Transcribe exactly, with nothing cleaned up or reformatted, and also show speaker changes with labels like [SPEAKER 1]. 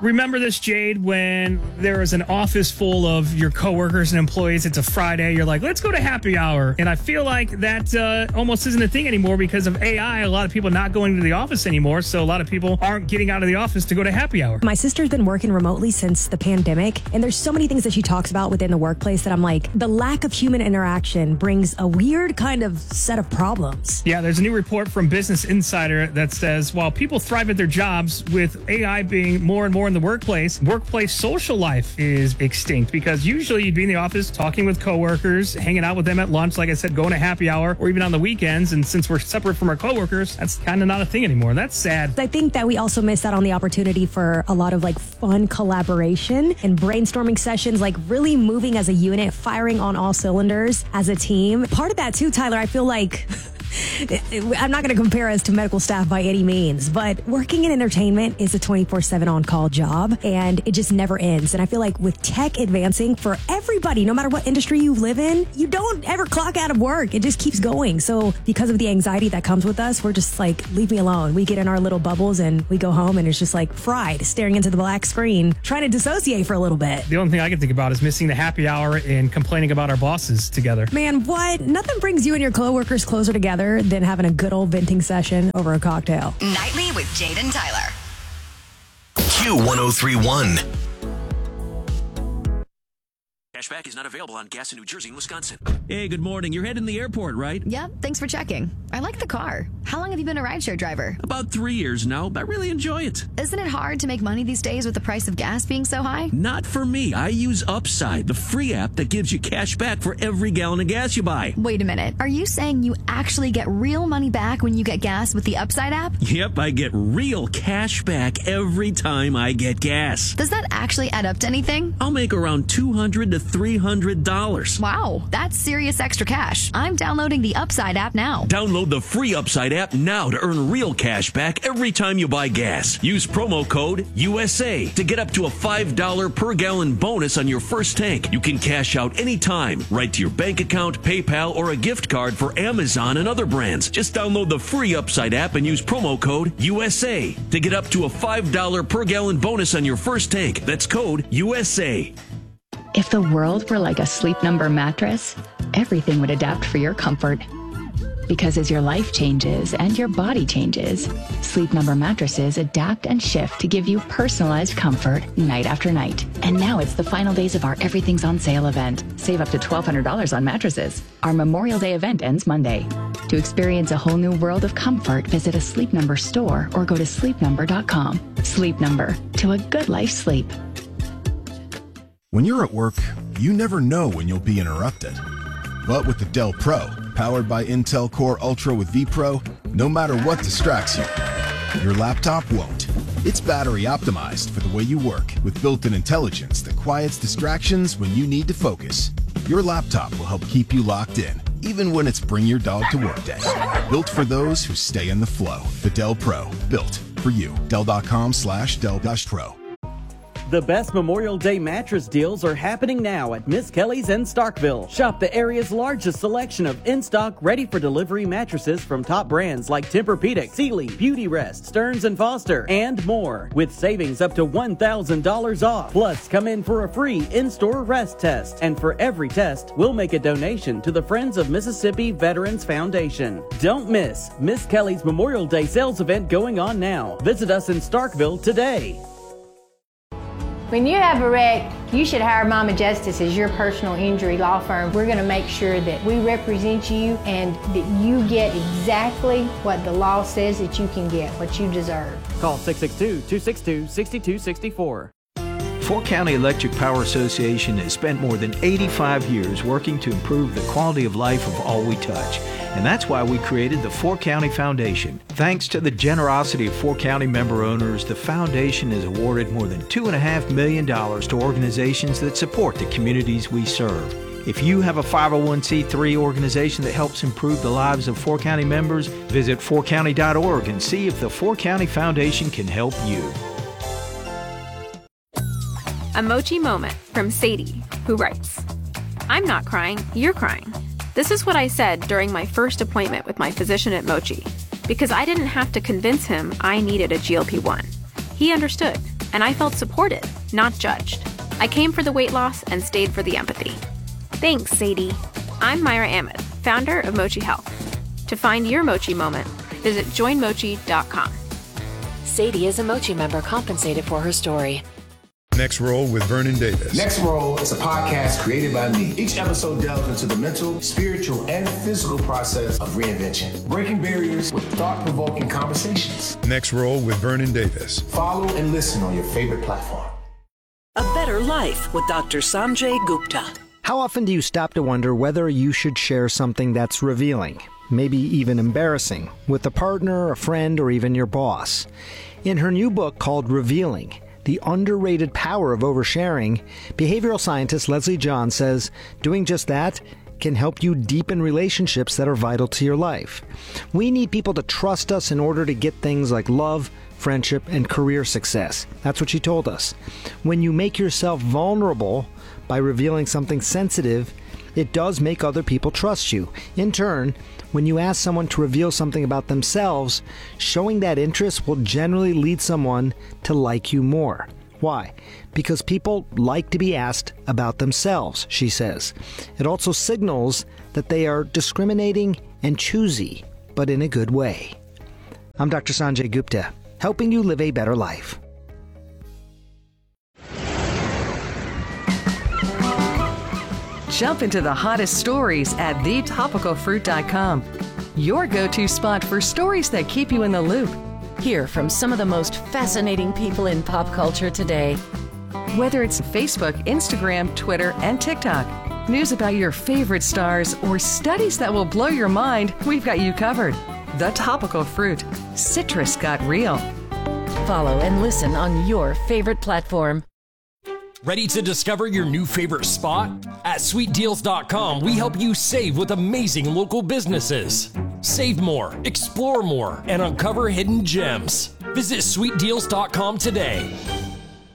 [SPEAKER 1] Remember this, Jade, when there is an office full of your coworkers and employees, it's a Friday, you're like, let's go to happy hour. And I feel like that uh, almost isn't a thing anymore because of A I. A lot of people not going to the office anymore, so a lot of people aren't getting out of the office to go to happy hour.
[SPEAKER 2] My sister's been working remotely since the pandemic, and there's so many things that she talks about within the workplace that I'm like, the lack of human interaction brings a weird kind of set of problems.
[SPEAKER 1] Yeah, there's a new report from Business Insider that says while people thrive at their jobs, with A I being more and more in the workplace, workplace social life is extinct because usually you'd be in the office talking with coworkers, hanging out with them at lunch, like I said, going to happy hour, or even on the weekends. And since we're separate from our coworkers, that's kind of not a thing anymore. That's sad.
[SPEAKER 2] I think that we also miss out on the opportunity for a lot of like fun collaboration and brainstorming sessions, like really moving as a unit, firing on all cylinders as a team. Part of that too, Tyler, I feel like I'm not going to compare us to medical staff by any means, but working in entertainment is a twenty-four seven on-call job, and it just never ends. And I feel like with tech advancing for everybody, no matter what industry you live in, you don't ever clock out of work. It just keeps going. So because of the anxiety that comes with us, we're just like, leave me alone. We get in our little bubbles and we go home and it's just like fried, staring into the black screen, trying to dissociate for a little bit.
[SPEAKER 1] The only thing I can think about is missing the happy hour and complaining about our bosses together.
[SPEAKER 2] Man, what? Nothing brings you and your coworkers closer together than having a good old venting session over a cocktail.
[SPEAKER 3] Nightly with Jade and Tyler.
[SPEAKER 4] Q one oh three one.
[SPEAKER 5] Cashback is not available on gas in New Jersey and Wisconsin.
[SPEAKER 6] Hey, good morning. You're heading to the airport, right?
[SPEAKER 7] Yep, thanks for checking. I like the car. How long have you been a rideshare driver?
[SPEAKER 6] About three years now, but I really enjoy it.
[SPEAKER 7] Isn't it hard to make money these days with the price of gas being so high?
[SPEAKER 6] Not for me. I use Upside, the free app that gives you cash back for every gallon of gas you buy.
[SPEAKER 7] Wait a minute. Are you saying you actually get real money back when you get gas with the Upside app?
[SPEAKER 6] Yep, I get real cash back every time I get gas.
[SPEAKER 7] Does that actually add up to anything?
[SPEAKER 6] I'll make around two hundred to three hundred dollars.
[SPEAKER 7] Wow, that's serious extra cash. I'm downloading the Upside app now.
[SPEAKER 6] Download the free Upside app now to earn real cash back every time you buy gas. Use promo code U S A to get up to a five dollars per gallon bonus on your first tank. You can cash out anytime, right to your bank account, PayPal, or a gift card for Amazon and other brands. Just download the free Upside app and use promo code U S A to get up to a five dollars per gallon bonus on your first tank. That's code U S A.
[SPEAKER 8] If the world were like a Sleep Number mattress, everything would adapt for your comfort. Because as your life changes and your body changes, Sleep Number mattresses adapt and shift to give you personalized comfort night after night. And now it's the final days of our Everything's on Sale event. Save up to twelve hundred dollars on mattresses. Our Memorial Day event ends Monday. To experience a whole new world of comfort, visit a Sleep Number store or go to sleep number dot com. Sleep Number, to a good life sleep.
[SPEAKER 9] When you're at work, you never know when you'll be interrupted. But with the Dell Pro, powered by Intel Core Ultra with vPro, no matter what distracts you, your laptop won't. It's battery optimized for the way you work with built-in intelligence that quiets distractions when you need to focus. Your laptop will help keep you locked in, even when it's bring your dog to work day. Built for those who stay in the flow. The Dell Pro, built for you. Dell.com slash Dell Pro.
[SPEAKER 10] The best Memorial Day mattress deals are happening now at Miss Kelly's in Starkville. Shop the area's largest selection of in-stock, ready-for-delivery mattresses from top brands like Tempur-Pedic, Sealy, Beautyrest, Stearns and Foster, and more, with savings up to one thousand dollars off. Plus, come in for a free in-store rest test. And for every test, we'll make a donation to the Friends of Mississippi Veterans Foundation. Don't miss Miss Kelly's Memorial Day sales event going on now. Visit us in Starkville today.
[SPEAKER 11] When you have a wreck, you should hire Mama Justice as your personal injury law firm. We're going to make sure that we represent you and that you get exactly what the law says that you can get, what you deserve.
[SPEAKER 10] Call six six two, two six two, six two six four.
[SPEAKER 12] Fork County Electric Power Association has spent more than eighty-five years working to improve the quality of life of all we touch. And that's why we created the Fork County Foundation. Thanks to the generosity of Fork County member owners, the foundation has awarded more than two point five million dollars to organizations that support the communities we serve. If you have a five oh one c three organization that helps improve the lives of Fork County members, visit fork county dot org and see if the Fork County Foundation can help you.
[SPEAKER 13] A Mochi moment from Sadie, who writes, I'm not crying, you're crying. This is what I said during my first appointment with my physician at Mochi, because I didn't have to convince him I needed a G L P one. He understood. and I felt supported, not judged. I came for the weight loss and stayed for the empathy. Thanks, Sadie. I'm Myra Ahmed, founder of Mochi Health. To find your Mochi moment, visit join mochi dot com.
[SPEAKER 14] Sadie is a Mochi member compensated for her story.
[SPEAKER 15] Next Roll with Vernon Davis.
[SPEAKER 16] Next Roll is a podcast created by me. Each episode delves into the mental, spiritual, and physical process of reinvention, breaking barriers with thought-provoking conversations.
[SPEAKER 15] Next Roll with Vernon Davis.
[SPEAKER 16] Follow and listen on your favorite platform.
[SPEAKER 17] A Better Life with Doctor Sanjay Gupta.
[SPEAKER 18] How often do you stop to wonder whether you should share something that's revealing, maybe even embarrassing, with a partner, a friend, or even your boss? In her new book called Revealing, The Underrated Power of Oversharing, behavioral scientist Leslie John says doing just that can help you deepen relationships that are vital to your life. We need people to trust us in order to get things like love, friendship, and career success. That's what she told us. When you make yourself vulnerable by revealing something sensitive, it does make other people trust you. In turn, when you ask someone to reveal something about themselves, showing that interest will generally lead someone to like you more. Why? Because people like to be asked about themselves, she says. It also signals that they are discriminating and choosy, but in a good way. I'm Doctor Sanjay Gupta, helping you live a better life.
[SPEAKER 19] Jump into the hottest stories at the topical fruit dot com. Your go-to spot for stories that keep you in the loop.
[SPEAKER 14] Hear from some of the most fascinating people in pop culture today.
[SPEAKER 19] Whether it's Facebook, Instagram, Twitter, and TikTok, news about your favorite stars, or studies that will blow your mind, we've got you covered. The Topical Fruit. Citrus got real.
[SPEAKER 14] Follow and listen on your favorite platform.
[SPEAKER 20] Ready to discover your new favorite spot? At sweet deals dot com, we help you save with amazing local businesses. Save more, explore more, and uncover hidden gems. Visit sweet deals dot com today.